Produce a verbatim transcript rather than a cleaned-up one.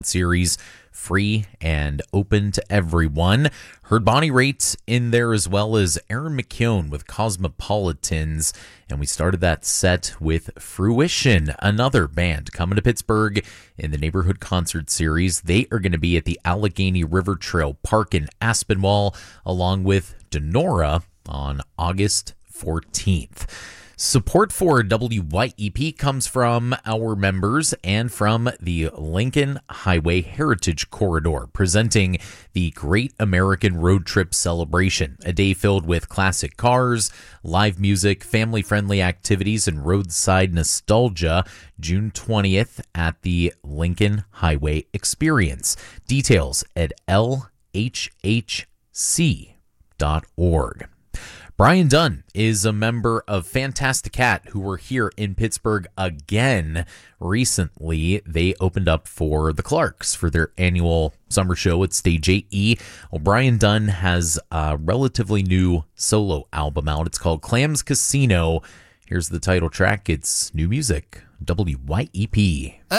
series, free and open to everyone. Heard Bonnie Raitt in there as well as Aaron McKeown with Cosmopolitans. And we started that set with Fruition, another band coming to Pittsburgh in the Neighborhood Concert Series. They are going to be at the Allegheny River Trail Park in Aspinwall, along with Denora on August fourteenth. Support for W Y E P comes from our members and from the Lincoln Highway Heritage Corridor, presenting the Great American Road Trip Celebration, a day filled with classic cars, live music, family-friendly activities, and roadside nostalgia, June twentieth at the Lincoln Highway Experience. Details at L H H C dot org. Brian Dunn is a member of Fantasticat who were here in Pittsburgh again recently. They opened up for the Clarks for their annual summer show at Stage eight E. Well, Brian Dunn has a relatively new solo album out. It's called Clams Casino. Here's the title track. It's new music, W Y E P.